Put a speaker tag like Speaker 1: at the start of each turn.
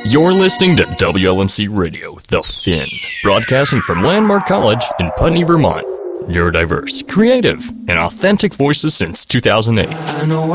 Speaker 1: You're listening to WLNC Radio, The Fin, broadcasting from Landmark College in Putney, Vermont. Neurodiverse, creative, and authentic voices since 2008.
Speaker 2: I know